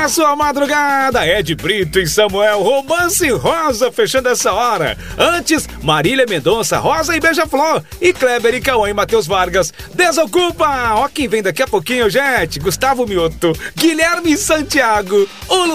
na sua madrugada, Ed Brito e Samuel, Romance Rosa, fechando essa hora. Antes, Marília Mendonça, Rosa e Beija-Flor. E Kleber e Cauã e Matheus Vargas, Desocupa. Ó quem vem daqui a pouquinho, gente. Gustavo Mioto, Guilherme Santiago, o